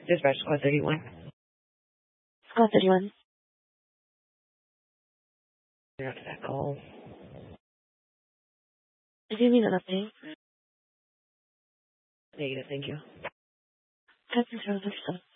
Dispatch Squad 31. Squad 31. You're after that call. Did you mean nothing? Negative, thank you. That's